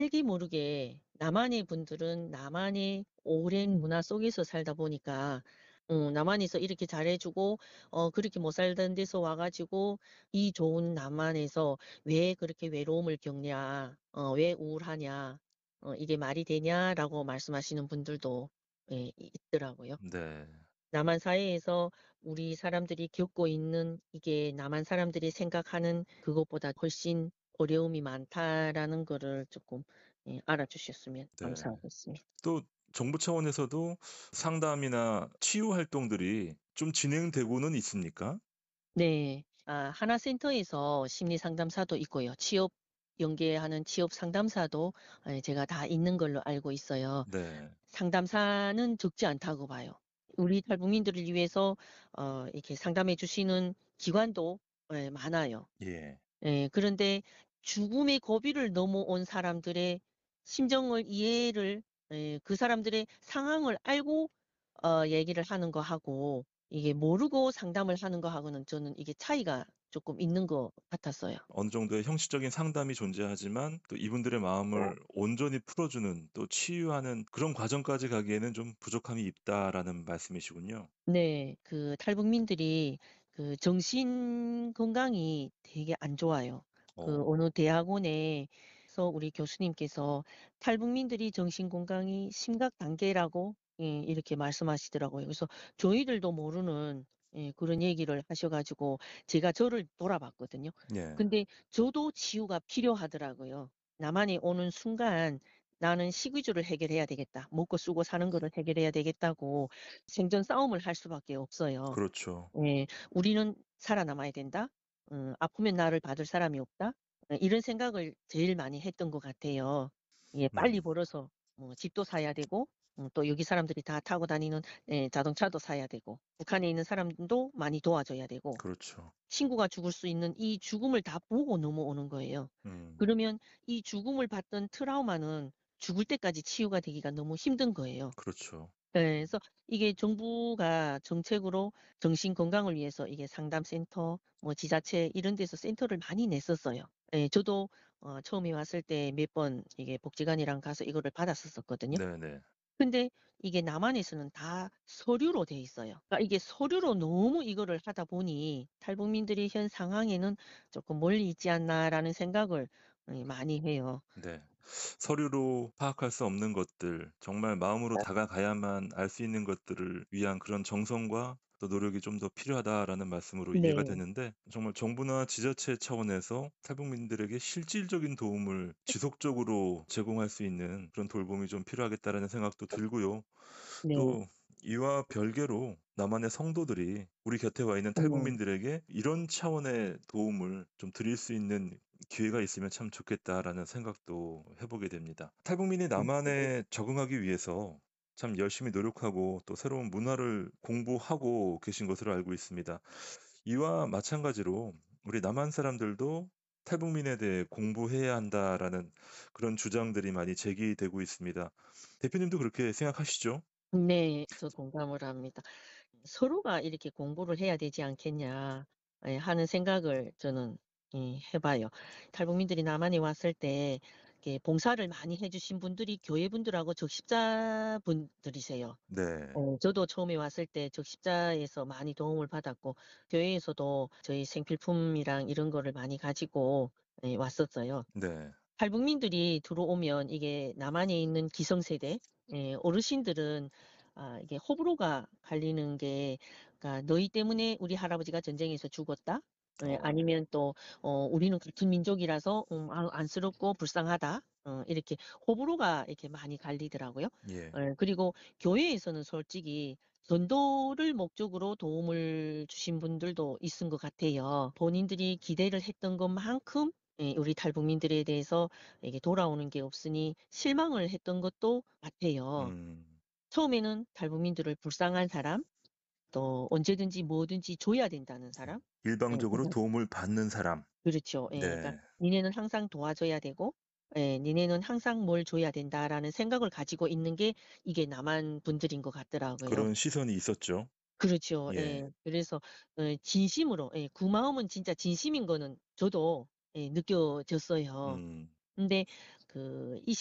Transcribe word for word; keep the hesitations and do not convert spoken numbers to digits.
알게 모르게 남한의 분들은 나만의 오랜 문화 속에서 살다 보니까 어 남한에서 이렇게 잘해 주고 어 그렇게 못 살던 데서 와 가지고 "이 좋은 남한에서 왜 그렇게 외로움을 겪냐. 어 왜 우울하냐. 어 이게 말이 되냐."라고 말씀하시는 분들도 예 있더라고요. 네. 남한 사회에서 우리 사람들이 겪고 있는 이게 남한 사람들이 생각하는 그것보다 훨씬 어려움이 많다라는 거를 조금 예 알아주셨으면 네. 감사하겠습니다. 또 정부 차원에서도 상담이나 치유 활동들이 좀 진행되고는 있습니까? 네. 아 하나센터에서 심리 상담사도 있고요. 취업 연계하는 취업 상담사도 예 제가 다 있는 걸로 알고 있어요. 네. 상담사는 적지 않다고 봐요. 우리 탈북민들을 위해서 어 이렇게 상담해 주시는 기관도 예 많아요. 예. 예. 그런데 죽음의 고비를 넘어온 사람들의 심정을 이해를 예 그 사람들의 상황을 알고 어 얘기를 하는 거하고 이게 모르고 상담을 하는 거하고는 저는 이게 차이가 쪼끔 있는 것 같았어요. 어느 정도의 형식적인 상담이 존재하지만 또 이분들의 마음을 온전히 풀어주는 또 치유하는 그런 과정까지 가기에는 좀 부족함이 있다라는 말씀이시군요. 네. 그 탈북민들이 그 정신 건강이 되게 안 좋아요. 그 어. 어느 대학원에서 우리 교수님께서 탈북민들이 정신 건강이 심각 단계라고 예 이렇게 말씀하시더라고요. 그래서 저희들도 모르는 예 그런 얘기를 하셔 가지고 제가 저를 돌아봤거든요. 예. 근데 저도 치유가 필요하더라고요. 남한에 오는 순간 '나는 식위주를 해결해야 되겠다. 먹고 쓰고 사는 거를 해결해야 되겠다.'고 생존 싸움을 할 수밖에 없어요. 그렇죠. 예. '우리는 살아남아야 된다. 어 아프면 나를 봐줄 사람이 없다.' 예 이런 생각을 제일 많이 했던 것 같아요. 예 빨리 음. 벌어서 뭐 집도 사야 되고 음 또 여기 사람들이 다 타고 다니는 예 자동차도 사야 되고 북한에 있는 사람도 많이 도와줘야 되고 그렇죠. 친구가 죽을 수 있는 이 죽음을 다 보고 넘어오는 거예요. 음. 그러면 이 죽음을 받던 트라우마는 죽을 때까지 치유가 되기가 너무 힘든 거예요. 그렇죠. 예. 그래서 이게 정부가 정책으로 정신 건강을 위해서 이게 상담센터 뭐 지자체 이런 데서 센터를 많이 냈었어요. 예. 저도 어 처음에 왔을 때 몇 번 이게 복지관이랑 가서 이거를 받았었었거든요. 네네. 근데 이게 남한에서는 다 서류로 돼 있어요. 그러니까 이게 서류로 너무 이거를 하다 보니 '탈북민들이 현 상황에는 쪼끔 멀리 있지 않나.'라는 생각을 예 많이 해요. 네. 서류로 파악할 수 없는 것들, 정말 마음으로 다가가야만 알 수 있는 것들을 위한 그런 정성과 또 노력이 좀 더 필요하다라는 말씀으로 이해가 네. 되는데 정말 정부나 지자체 차원에서 탈북민들에게 실질적인 도움을 지속적으로 제공할 수 있는 그런 돌봄이 좀 필요하겠다라는 생각도 들고요. 네. 또 이와 별개로 남한의 성도들이 우리 곁에 와 있는 음. 탈북민들에게 이런 차원의 도움을 좀 드릴 수 있는 기회가 있으면 참 좋겠다라는 생각도 해 보게 됩니다. 탈북민이 음. 남한에 적응하기 위해서 참 열심히 노력하고 또 새로운 문화를 공부하고 계신 것으로 알고 있습니다. 이와 마찬가지로 우리 남한 사람들도 탈북민에 대해 공부해야 한다라는 그런 주장들이 많이 제기되고 있습니다. 대표님도 그렇게 생각하시죠? 네. 저 동감을 합니다. '서로가 이렇게 공부를 해야 되지 않겠냐.' 예 하는 생각을 저는 예 해 봐요. 탈북민들이 남한에 왔을 때 이렇게 봉사를 많이 해 주신 분들이 교회분들하고 적십자분들이세요. 네. 어 저도 처음에 왔을 때 적십자에서 많이 도움을 받았고 교회에서도 저희 생필품이랑 이런 거를 많이 가지고 예 왔었어요. 네. 탈북민들이 들어오면 이게 남한에 있는 기성세대 예 어르신들은 아 이게 호불호가 갈리는 게 그러니까 "너희 때문에 우리 할아버지가 전쟁에서 죽었다." 예 어. 아니면 또 어 "우리는 같은 민족이라서 음 아 안쓰럽고 불쌍하다." 어 이렇게 호불호가 이렇게 많이 갈리더라고요. 예. 예 그리고 교회에서는 솔직히 전도를 목적으로 도움을 주신 분들도 있은 것 같아요. 본인들이 기대를 했던 것만큼 예 우리 탈북민들에 대해서 이게 돌아오는 게 없으니 실망을 했던 것도 같아요. 음. 처음에는 탈북민들을 불쌍한 사람 또 언제든지 뭐든지 줘야 된다는 네. 사람 예 일방적으로 그다음 도움을 받는 사람. 그렇죠. 예. 그러니까 네. '니네는 항상 도와줘야 되고 예 니네는 항상 뭘 줘야 된다.'라는 생각을 가지고 있는 게 이게 남한 분들인 것 같더라고요. 그런 시선이 있었죠. 그렇죠. 예. 예. 그래서 어 진심으로 예 그 마음은 진짜 진심인 거는 저도 예 느껴졌어요. 음. 근데 그 이